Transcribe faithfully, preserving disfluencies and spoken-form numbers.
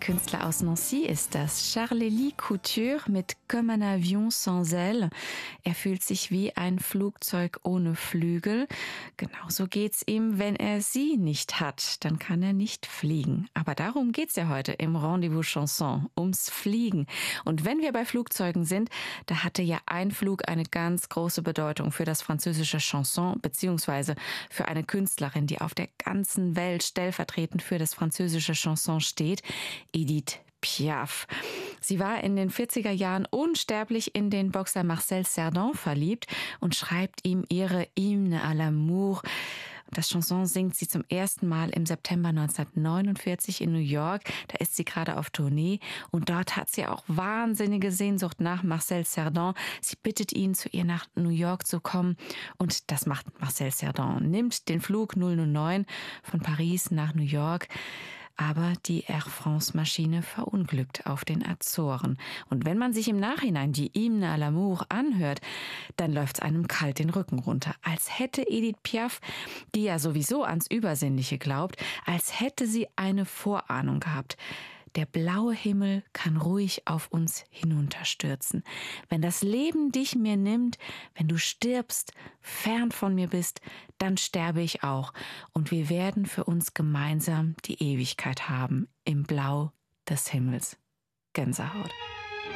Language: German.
Künstler aus Nancy ist das. Charles-Élie Couture mit Comme un avion sans aile. Er fühlt sich wie ein Flugzeug ohne Flügel. Genauso geht's ihm, wenn er sie nicht hat. Dann kann er nicht fliegen. Aber darum geht's ja heute im Rendezvous Chanson, ums Fliegen. Und wenn wir bei Flugzeugen sind, da hatte ja ein Flug eine ganz große Bedeutung für das französische Chanson, beziehungsweise für eine Künstlerin, die auf der ganzen Welt stellvertretend für das französische Chanson steht, Edith Piaf. Sie war in den vierziger Jahren unsterblich in den Boxer Marcel Cerdan verliebt und schreibt ihm ihre Hymne à l'amour. Das Chanson singt sie zum ersten Mal im September neunzehnhundertneunundvierzig in New York. Da ist sie gerade auf Tournee und dort hat sie auch wahnsinnige Sehnsucht nach Marcel Cerdan. Sie bittet ihn, zu ihr nach New York zu kommen und das macht Marcel Cerdan. Nimmt den Flug null null neun von Paris nach New York. Aber die Air France-Maschine verunglückt auf den Azoren. Und wenn man sich im Nachhinein die Hymne à l'amour anhört, dann läuft's einem kalt den Rücken runter. Als hätte Edith Piaf, die ja sowieso ans Übersinnliche glaubt, als hätte sie eine Vorahnung gehabt. Der blaue Himmel kann ruhig auf uns hinunterstürzen. Wenn das Leben dich mir nimmt, wenn du stirbst, fern von mir bist, dann sterbe ich auch. Und wir werden für uns gemeinsam die Ewigkeit haben im Blau des Himmels. Gänsehaut.